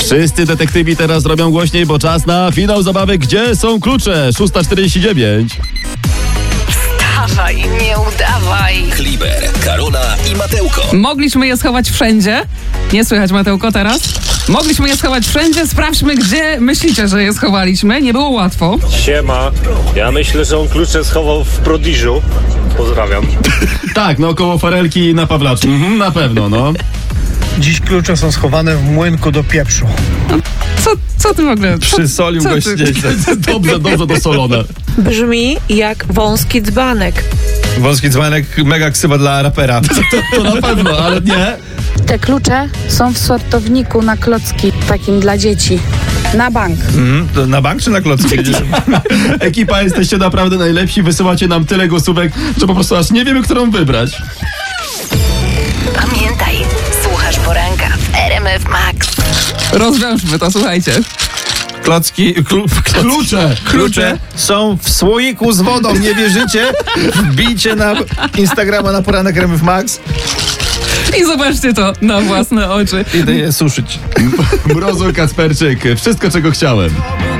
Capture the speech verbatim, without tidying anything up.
Wszyscy detektywi teraz robią głośniej, bo czas na finał zabawy. Gdzie są klucze? szósta czterdzieści dziewięć. Wstawaj, nie udawaj. Kliber, Karola i Matełko. Mogliśmy je schować wszędzie. Nie słychać, Matełko, teraz? Mogliśmy je schować wszędzie. Sprawdźmy, gdzie myślicie, że je schowaliśmy. Nie było łatwo. Siema. Ja myślę, że on klucze schował w Prodiżu. Pozdrawiam. Tak, no koło Farelki na Pawlaczu. Mhm, na pewno, no. Dziś klucze są schowane w młynku do pieprzu. Co, co ty w ogóle? Przysolił co ty? gościnice. Dobrze, dobrze dosolone. Brzmi jak wąski dzbanek. Wąski dzbanek, mega ksywa dla rapera. To na pewno, ale nie. Te klucze są w sortowniku na klocki, takim dla dzieci. Na bank. Mhm, to na bank czy na klocki? Ekipa, jesteście naprawdę najlepsi. Wysyłacie nam tyle głosówek, że po prostu aż nie wiemy, którą wybrać. Pamiętaj, słuchasz poranka w R M F Max. Rozwiążmy to, słuchajcie. Klocki, klu, Klucze! klucze są w słoiku z wodą, nie wierzycie? Wbijcie na Instagrama na poranek R M F Max. I zobaczcie to na własne oczy. Idę je suszyć. Mrozu Kacperczyk. Wszystko, czego chciałem.